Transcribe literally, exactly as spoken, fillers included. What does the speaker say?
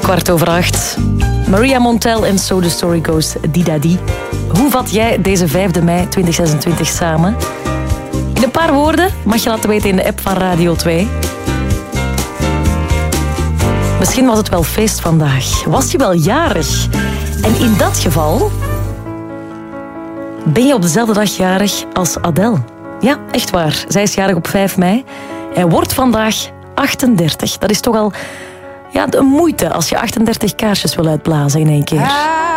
Kwart over acht. Maria Montel en So The Story Goes, Didadi. Hoe vat jij deze vijfde mei tweeduizend zesentwintig samen? In een paar woorden mag je laten weten in de app van Radio twee. Misschien was het wel feest vandaag. Was je wel jarig? En in dat geval ben je op dezelfde dag jarig als Adele. Ja, echt waar. Zij is jarig op vijf mei. Hij wordt vandaag achtendertig. Dat is toch al ja, een moeite als je achtendertig kaarsjes wil uitblazen in één keer.